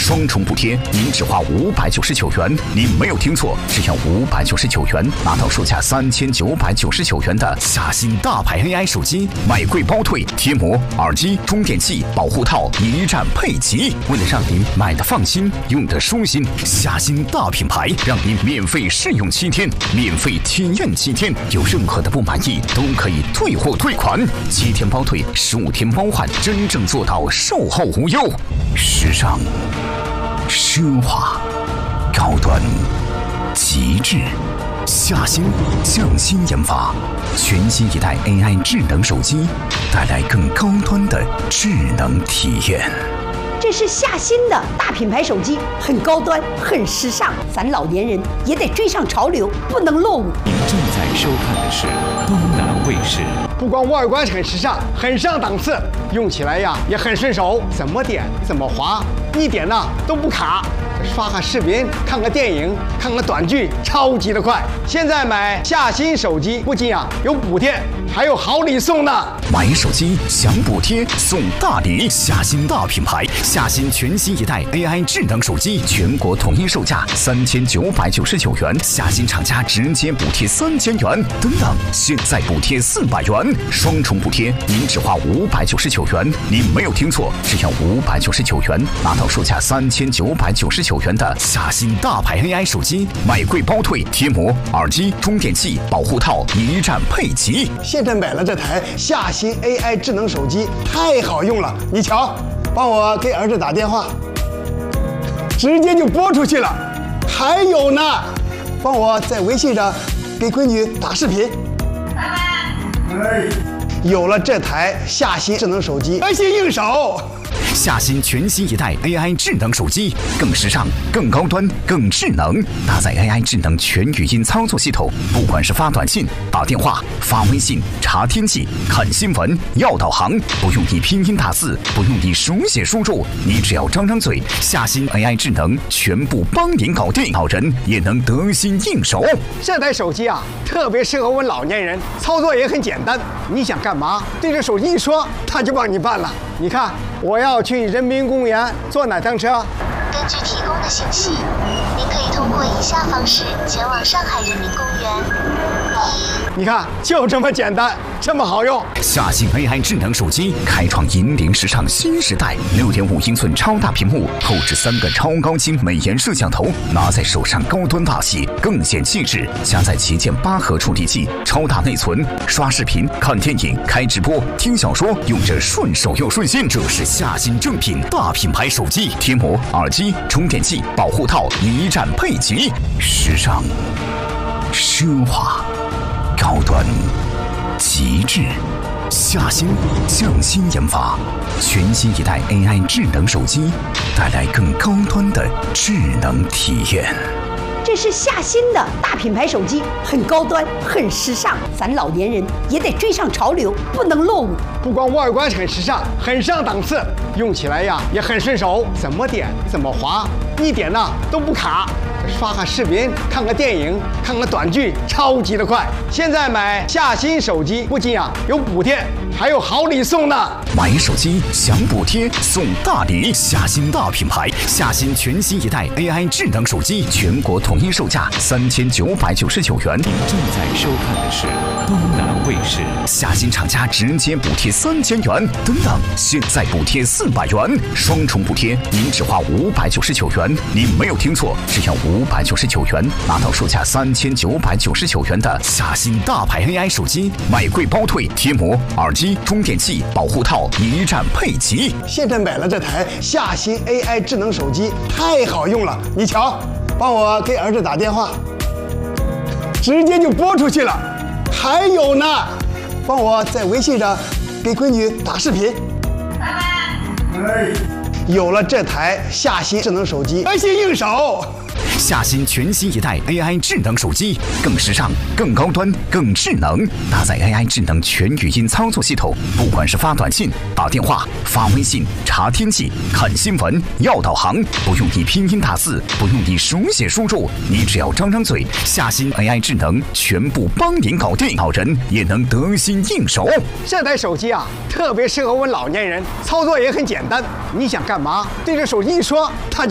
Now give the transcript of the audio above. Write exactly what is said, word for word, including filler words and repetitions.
双重补贴，您只花五百九十九元。您没有听错，只要五百九十九元，拿到售价三千九百九十九元的夏新大牌 A I 手机，买贵包退，贴膜、耳机、充电器、保护套一站配齐。为了让您买的放心，用的舒心，夏新大品牌让您免费试用七天，免费体验七天，有任何的不满意都可以退货退款，七天包退，十五天包换，真正做到售后无忧。时尚、奢华、高端、极致，夏新匠心研发，全新一代 A I 智能手机，带来更高端的智能体验。 这是夏新的大品牌手机，很高端，很时尚，咱老年人也得追上潮流，不能落伍。 您正在收看的是东南卫视。 不光外观很时尚，很上档次，用起来呀也很顺手，怎么点怎么滑，一点呢都不卡。刷个视频，看个电影，看个短剧，超级的快。现在买夏新手机，不仅啊有补贴，还有好礼送呢。 买手机享补贴送大礼，夏新大品牌，夏新全新一代 A I 智能手机，全国统一售价三千九百九十九元，夏新厂家直接补贴三千元，等等，现在补贴四百元，双重补贴，您只花五百九十九元。您没有听错，只要五百九十九元，拿到售价三千九百九十九元的夏新大牌 A I 手机，买贵包退，贴膜、耳机、充电器、保护套一站配齐。 现在买了这台夏新 A I 智能手机，太好用了，你瞧，帮我给儿子打电话，直接就拨出去了。还有呢，帮我在微信上给闺女打视频。哎，有了这台夏新智能手机，得心应手。 夏新全新一代 A I 智能手机，更时尚、更高端、更智能，搭载 A I 智能全语音操作系统，不管是发短信、打电话、发微信、查天气、看新闻、要导航，不用你拼音打字，不用你手写输入，你只要张张嘴，夏新 A I 智能全部帮您搞定，老人也能得心应手。 这台手机啊，特别适合我们老年人，操作也很简单，你想干嘛，对着手机一说，它就帮你办了。你看，我要去人民公园坐哪趟车？ 根据提供的信息，您可以通过以下方式前往上海人民公园。一， 你看，就这么简单，这么好用。 夏新 A I 智能手机开创引领时尚新时代，六点五英寸超大屏幕，后置三个超高清美颜摄像头，拿在手上高端大气，更显气质。加载旗舰八核处理器，超大内存，刷视频、看电影、开直播、听小说，用着顺手又顺心。这是夏新正品大品牌手机，贴膜、耳机、充电器、保护套一站配齐，时尚、奢华、高端、极致，夏新匠心研发，全新一代 A I 智能手机，带来更高端的智能体验。 这是夏新的大品牌手机，很高端，很时尚，咱老年人也得追上潮流，不能落伍。 不光外观很时尚，很上档次，用起来呀也很顺手，怎么点怎么滑，一点呢都不卡。刷个视频，看个电影，看个短剧，超级的快。现在买夏新手机，不仅啊有补贴，还有好礼送呢。 买手机享补贴送大礼，夏新大品牌，夏新全新一代 A I 智能手机，全国统一售价三千九百九十九元。 您正在收看的是东南卫视。 夏新厂家直接补贴三千元，等等，现在补贴四百元，双重补贴，您只花五百九十九元。您没有听错，只要五百九十九元，拿到售价三千九百九十九元的夏新大牌 A I 手机，买贵包退，贴膜、耳机、充电器、保护套一站配齐。 现在买了这台夏新 A I 智能手机，太好用了，你瞧，帮我给儿子打电话，直接就拨出去了。还有呢，帮我在微信上给闺女打视频。哎，有了这台夏新智能手机，得心应手。 夏新全新一代 A I 智能手机，更时尚、更高端、更智能，搭载 A I 智能全语音操作系统，不管是发短信、打电话、发微信、查天气、看新闻、要导航，不用你拼音打字，不用你手写输入，你只要张张嘴，夏新 A I 智能全部帮您搞定，老人也能得心应手。 这台手机啊，特别适合我们老年人，操作也很简单，你想干嘛，对着手机一说，它就